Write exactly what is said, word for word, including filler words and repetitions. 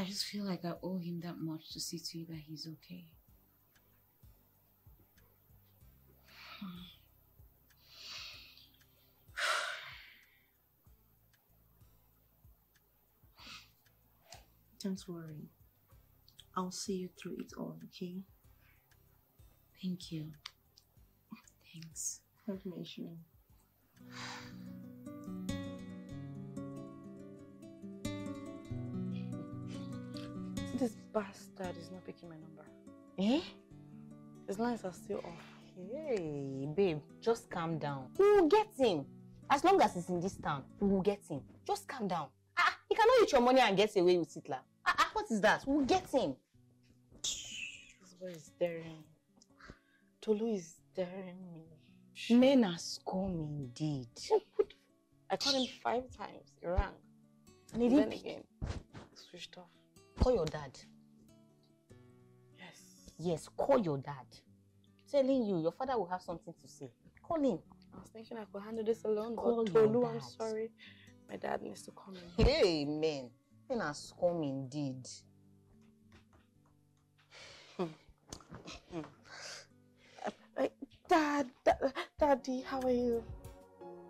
I just feel like I owe him that much to see to you that he's okay. Don't worry. I'll see you through it all, okay? Thank you. Thanks. Don't mention This bastard is not picking my number. Eh? His lines are still off. Hey, babe, just calm down. We will get him. As long as he's in this town, we will get him. Just calm down. Ah, he cannot eat your money and get away with it, lah. Ah, ah, what is that? We will get him. This boy is daring. Tolu is daring me. Men are scum indeed. I called him five times. He rang. And he then didn't again, switched off. Call your dad. Yes. Yes, call your dad. I'm telling you, your father will have something to say. Call him. I was thinking I could handle this alone, Call but your Tolu, dad. I'm sorry. My dad needs to come in. Hey, men. Men are scum indeed. Uh, Dad, Dad, Daddy, how are you?